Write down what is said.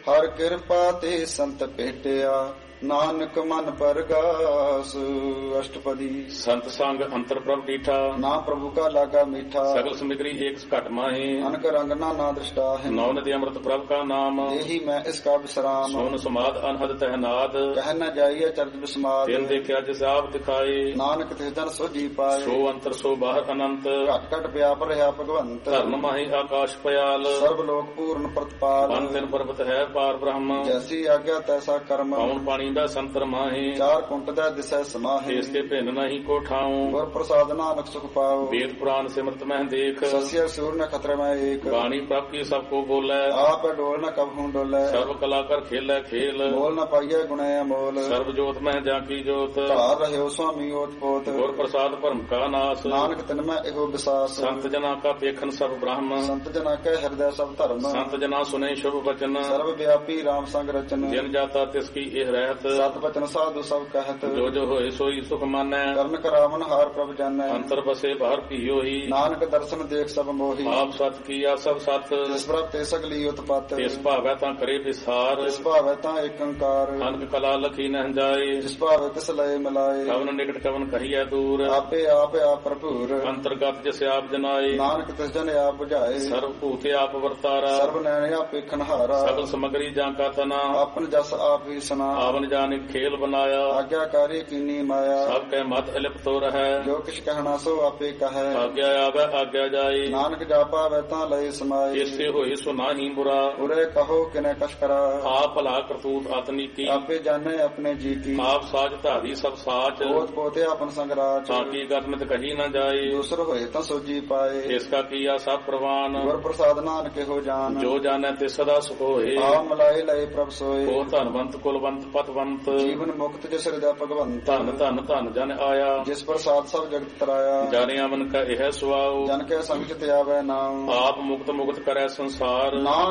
ਹਰ ਕਿਰਪਾ ਤੇ ਸੰਤ ਭੇਟਿਆ, ਨਾਨਕ ਮਨ ਪਰਗਾਸ। ਅਸ਼ਟਪਦੀ। ਸੰਤ ਸੰਗ ਅੰਤਰ ਪ੍ਰਭ ਡੀਠਾ, ਨਾ ਪ੍ਰਭੂ ਕਾ ਲਾਗਾ ਮੀਠਾ। ਸਗਲ ਸਮਿਗਰੀ ਏਕ ਘਟ ਮਾਹੀ, ਅਨਕ ਰੰਗ ਨਾ ਦ੍ਰਿਸ਼ਟਾ ਹੈ। ਨੌ ਨਦੀ ਅੰਮ੍ਰਿਤ ਪ੍ਰਭ ਕਾ ਨਾਮ, ਇਹੀ ਮੈਂ ਇਸ ਕਾ ਵਿਸਰਾਮ। ਸੋਨ ਸਮਾਦ ਅਨਹਦ ਤਹਿਨਾਦ, ਕਹਿ ਨ ਜਾਈਏ ਚਰਜ ਬਿਸਮਾਦ। ਦਿਨ ਦੇਖਿਆ ਜਿਸ ਆਪ ਦਿਖਾਏ, ਨਾਨਕ ਤੇ ਜਨ ਸੋਜੀ ਪਾਏ। ਸੋ ਅੰਤਰ ਸੋ ਬਾਹਰ ਅਨੰਤ, ਘਟ ਘਟ ਵਿਆਪ ਰਿਹਾ ਭਗਵੰਤ। ਧਰਨ ਮਾਹੀ ਆਕਾਸ਼ ਪਯਾਲ, ਸਰਬ ਲੋਕ ਪੂਰਨ ਪ੍ਰਤਪਾਲ। ਬਨ ਤਿਨ ਪਰਬਤ ਹੈ ਪਾਰ ਬ੍ਰਹਮ, ਜੈਸੀ ਆਗਿਆ ਤੈਸਾ ਕਰਮ। ਪਉਣ ਪਾਣੀ ਦਾ ਸੰਤਰ ਮਾਹੀ, ਚਾਰ ਕੁੰਟ ਦਾ ਦਿਸੈ ਸਮਾਹੀ। ਇਸ ਕੇ ਭਿੰਨ ਨਹੀਂ ਕੋ ਠਾਉ, ਗੁਰ ਪ੍ਰਸਾਦ ਨਾਨਕ ਸੁਖ ਪਾਓ। ਵੇਦ ਪੁਰਾਨ ਸਿਮਰਤ ਮਹਿ ਦੇਖ, ਸਸਿਆ ਸੂਰ ਨ ਖਤਰੇ ਮੈਂ ਏਕ। ਬਾਣੀ ਪ੍ਰਭ ਕੀ ਸਭ ਕੋ ਬੋਲੇ, ਆਪ ਡੋਲ ਨ ਕਬਹੂ ਡੋਲੇ। ਸਰਬ ਕਲਾ ਕਰ ਖੇਲੇ ਖੇਲ, ਬੋਲ ਨ ਪਾਈਐ ਗੁਣੇ ਅਮੋਲ। ਸਰਬ ਜੋਤ ਮਹਿ ਜਾਂ ਕੀ ਜੋਤ, ਧਾਰ ਰਹਿਓ ਸੁਆਮੀ ਓਤ ਪੋਤ। ਗੁਰ ਪ੍ਰਸਾਦ ਭਰਮ ਕਾ ਨਾਸ, ਨਾਨਕ ਤਿਨ ਮੈਂ ਇਹੋ ਵਿਸਾਸ। ਸੰਤ ਜਨਾ ਕਾ ਪੇਖਨ ਸਭ ਬ੍ਰਹਮ, ਸੰਤ ਜਨਾ ਕੈ ਹਿਰਦੈ ਸਭ ਧਰਮ। ਸੰਤ ਜਨਾ ਸੁਨੇ ਸ਼ੁਭ ਬਚਨ, ਸਰਬ ਵਿਆਪੀ ਰਾਮ ਸੰਗ ਰਚਨ। ਜਿਨ ਜਾਤਾ ਤਿਸ ਕੀ ਇਹ ਰਹਿਤ, ਸਤ ਬਚਨ ਸਾਧੂ ਸਭ ਕਹਿਤ। ਜੋ ਜੋ ਹੋਏ ਸੋਈ ਸੁਖ ਮਾਨੈ, ਕਰਨ ਕਰਾਵਨ ਹਾਰ ਪ੍ਰਭ ਜਾਣੈ। ਅੰਤਰ ਬਸੇ ਬਾਹਰ ਭੀਓਹੀ, ਨਾਨਕ ਦਰਸ਼ਨ ਦੇਖ ਸਭ ਮੋਹੀ। ਆਪ ਸਤ ਕੀਆ ਸਭ ਸਤ, ਜਿਸ ਪ੍ਰਭ ਤੇ ਸਗਲੀ ਉਤਪਤ। ਤਿਸ ਭਾਵੈ ਤਾਂ ਕਰੇ ਵਿਸਾਰ, ਜਿਸ ਭਾਵੈ ਤਾਂ ਏਕ ਓੰਕਾਰ। ਅਨਕ ਕਲਾ ਲਖੀ ਨਹਿ ਜਾਏ, ਜਿਸ ਭਾਵੈ ਤਿਸ ਲਏ ਮਿਲਾਏ। ਕਵਨ ਨਿਕਟ ਕਵਨ ਕਹੀਐ ਦੂਰ, ਆਪੇ ਆਪ ਭਰਪੂਰ। ਅੰਤਰਗਤ ਜਿਸ ਆਪ ਜਨਾਏ, ਨਾਨਕ ਤਿਸ ਜਨ ਆਪ ਬੁਝਾਏ। ਸਰਬ ਭੂਤੇ ਆਪ ਵਰਤਾਰਾ, ਸਰਬ ਨੈਣ ਆਪ ਵੇਖਣ ਹਾਰਾ। ਸਗਲ ਸਮਗਰੀ ਜਾਂ ਕਾ ਤਨਾ, ਆਪਨ ਜਸ ਆਪ ਹੀ ਸੁਨਾ। ਆਵਨ ਜਾਨਿ ਖੇਲ ਬਨਾਇਆ, ਆਗਿਆਕਾਰੀ ਕੀਨੀ ਮਾਇਆ। ਸਭ ਕੈ ਮਤ ਅਲਿਪਤੋ ਰਹੈ, ਜੋ ਕਿਛ ਕਹਿਣਾ ਸੋ ਆਪੇ ਕਹੈ। ਆਗਿਆ ਆਵੈ ਆਗਿਆ ਜਾਏ, ਨਾਨਕ ਜਾਪਾ ਵੈ ਤਾਂ ਲਏ ਸਮਾਏ। ਇਸੇ ਹੋਏ ਸੋ ਨਾਹੀ ਬੁਰਾ, ਉਰੇ ਕਹੋ ਕਿਨੇ ਕਛ ਕਰਾ। ਆਪ ਭਲਾ ਕਰਤੂਤ ਆਤਨੀਕੀ, ਆਪੇ ਜਾਣੇ ਆਪਣੇ ਜੀ ਕੀ। ਆਪ ਸਾਜ ਧਾਰੀ ਸਭ ਸਾਚ, ਪੋਤ ਪੋਤੇ ਆਪਨ ਸੰਗਰਾਚ। ਤਾਂ ਕੀ ਗਤਮਿਤ ਕਹੀ ਨਾ ਜਾਏ, ਦੂਸਰ ਹੋਏ ਤਾਂ ਸੋਜੀ ਪਾਏ। ਇਸ ਕਾ ਕੀਆ ਸਭ ਪ੍ਰਵਾਨ, ਗੁਰ ਪ੍ਰਸਾਦ ਨਾਨਕ ਇਹੋ ਜਾਨ। ਜੋ ਜਾਣੈ ਤੇ ਸਦਾ ਸੁਖ ਹੋਏ, ਆਪ ਮਲਾਏ ਲਏ ਪ੍ਰਭ ਸੋਏ। ਉਹ ਧਨਵੰਤ ਕੁਲਵੰਤ ਪਤਵੰਤ, ਜੀਵਨ ਮੁਕਤ ਜਿਸ ਹਿਰਦੈ ਭਗਵੰਤ। ਧਨ ਧਨ ਧਨ ਜਨ ਆਇਆ, ਜਿਸ ਪ੍ਰਸਾਦ ਸਭ ਜਗਤ ਤਰਾਇਆ। ਜਾਣਿਆ ਮਨ ਕਾ ਇਹ ਸੁਆਉ, ਜਨ ਕੇ ਸੰਗ ਚ ਧਿਆਵੈ ਨਾਮ। ਆਪ ਮੁਕਤ ਮੁਕਤ ਕਰੈ ਸੰਸਾਰ।